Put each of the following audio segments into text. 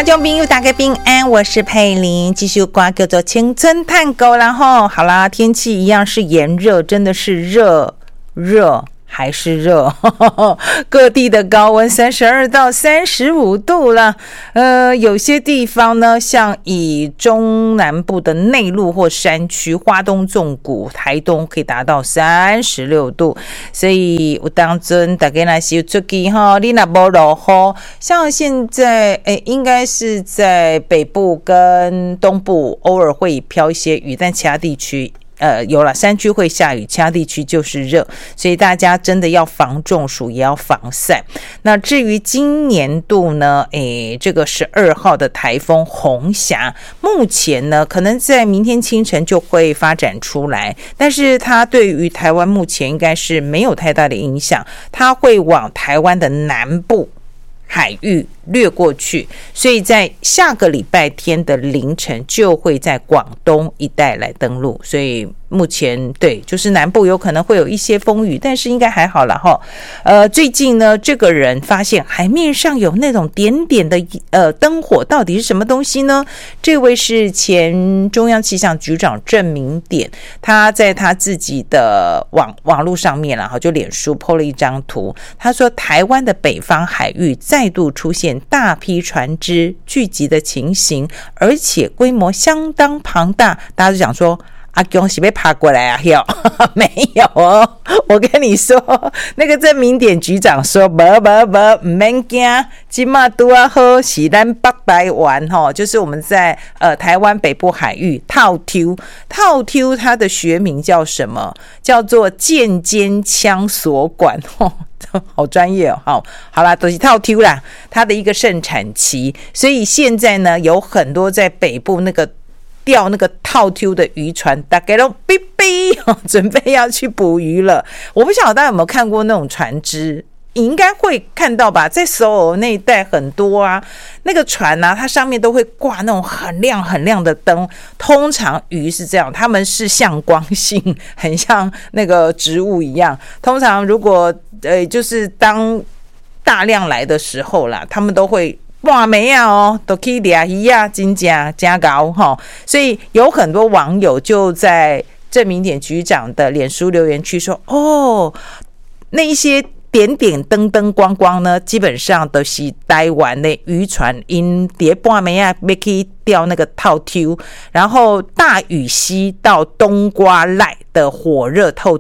听众朋友大家平安，我是佩玲，继续歌叫做青春探戈。然后好啦，天气一样是炎热，真的是热还是热，各地的高温32到35度了。有些地方呢，像以中南部的内陆或山区，花东纵谷、台东可以达到36度。所以有当真大家那些出去哈，你那没落雨，像现在应该是在北部跟东部偶尔会飘一些雨，但其他地区有了山区会下雨，其他地区就是热，所以大家真的要防中暑，也要防晒。那至于今年度呢，这个12号的台风红霞，目前呢可能在明天清晨就会发展出来，但是它对于台湾目前应该是没有太大的影响，它会往台湾的南部海域掠过去，所以在下个礼拜天的凌晨就会在广东一带来登陆，所以目前对，就是南部有可能会有一些风雨，但是应该还好啦齁。最近呢，这个人发现海面上有那种点点的灯火，到底是什么东西呢？这位是前中央气象局长郑明典，他在他自己的网络上面啦齁，就脸书 po 了一张图，他说台湾的北方海域再度出现大批船只聚集的情形，而且规模相当庞大，大家就想说阿公是被爬过来啊？没有哦，我跟你说，那个郑明典局长说，不免惊，今嘛都要好是咱北台湾哈，就是我们在台湾北部海域套 Q， 它的学名叫什么？叫做剑尖枪锁管哦。好专业哦，好啦，都是套 Q 啦，它的一个盛产期，所以现在呢，有很多在北部那个钓那个套 Q 的渔船，大概都哔哔准备要去捕鱼了。我不晓得大家有没有看过那种船只，你应该会看到吧，在首尔那一带很多啊，那个船啊，它上面都会挂那种很亮很亮的灯，通常鱼是这样，它们是向光性，很像那个植物一样，通常如果就是当大量来的时候啦，他们都会半暝啊哦，都可以抓鱼啊，真高哈。所以有很多网友就在郑明典局长的脸书留言区说，哦，那一些点点灯灯光光呢，基本上都是台湾的渔船因在半暝啊要去钓那个套 Q， 然后大屿溪到冬瓜赖的火热套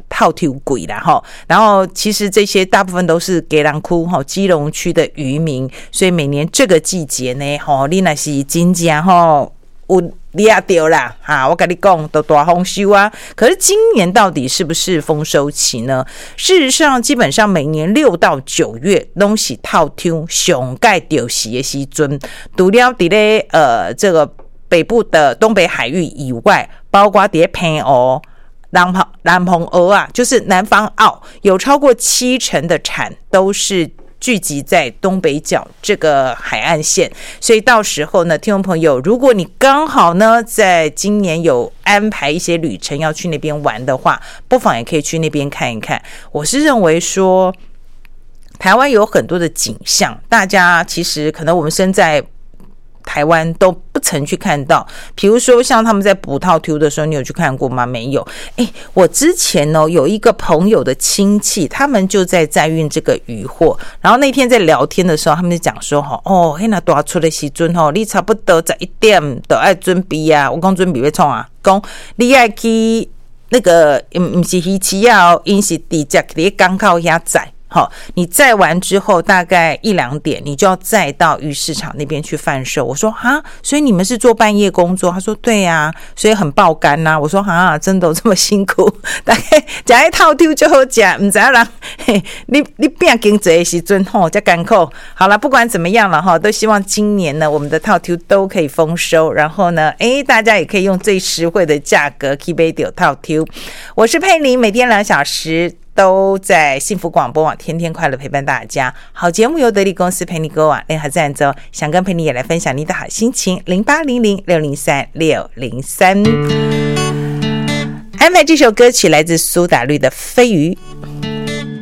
Q鬼啦齁，然后其实这些大部分都是基隆区齁基隆区的渔民，所以每年这个季节呢齁，你那是真正齁有抓到啦哈，我跟你讲都大丰收啊。可是今年到底是不是丰收期呢？事实上，基本上每年6到9月都是套 Q 上盖钓时的时阵，除了在这个北部的东北海域以外，包括在澎湖、南澎澳啊，就是南方澳，有超过70%的产都是聚集在东北角这个海岸线，所以到时候呢，听众朋友，如果你刚好呢在今年有安排一些旅程要去那边玩的话，不妨也可以去那边看一看。我是认为说，台湾有很多的景象，大家其实可能我们身在台湾都不曾去看到，比如说像他们在捕套 Q 的时候，你有去看过吗？没有。我之前呢有一个朋友的亲戚，他们就在载运这个渔货，然后那天在聊天的时候，他们就讲说那大出的时阵你差不多11点就要准备啊。我讲准备要创啊，讲你要去那个不是鱼市啊，因是直接在港口遐载。好，你载完之后大概1、2点，你就要载到鱼市场那边去贩售。我说哈，所以你们是做半夜工作？他说对呀，所以很爆肝呐。我说哈，真的有这么辛苦？大概吃一套丢就好吃，不知道人你变经济的时阵才艰苦。好了，不管怎么样了哈，都希望今年呢我们的套 Q 都可以丰收，然后呢大家也可以用最实惠的价格去买到套 Q。我是佩玲，每天2小时。都在幸福广播网天天快乐陪伴大家。好节目由得力公司陪你歌网联合赞助，想跟陪你也来分享你的好心情，0800603603。安排这首歌曲来自苏打绿的飞鱼。